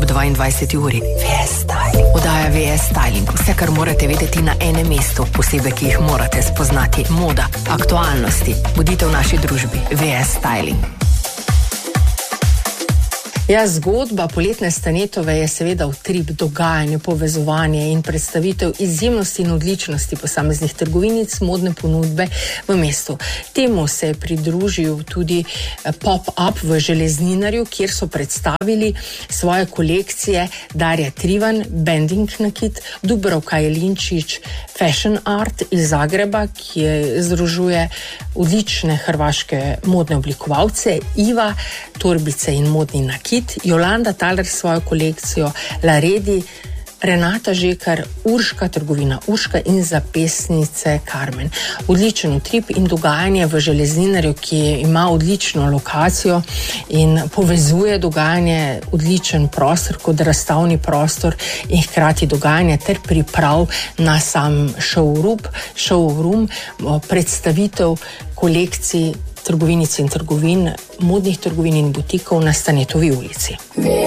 ob 22. uri. VS Styling. Oddaja VS Styling. Vse, kar morate vedeti na enem mestu, posebej, ki jih morate spoznati. Moda, aktualnosti. Bodite v naši družbi. VS Styling. Ja, zgodba Poletne Stanetove je seveda utrip, dogajanje, povezovanje in predstavitev izjemnosti in odličnosti posameznih trgovinic modne ponudbe v mestu. Temu se je pridružil tudi pop-up v Železninarju, kjer so predstavili svoje kolekcije Darja Trivan, Bending nakit, Dubravka Jelinčič, Fashion Art iz Zagreba, ki združuje odlične hrvaške modne oblikovalce, Iva, torbice in modni nakit, Jolanda Taler svojo kolekcijo, Laredi, Renata Žekar, Urška, trgovina Urška in zapestnice Carmen. Odličen utrip in dogajanje v Železninarju, ki ima odlično lokacijo in povezuje dogajanje, odličen prostor kot razstavni prostor in hkrati dogajanje ter priprav na sam showroom, predstavitev kolekcij trgovinic in trgovin, modnih trgovin in butikov na Stanetovi ulici.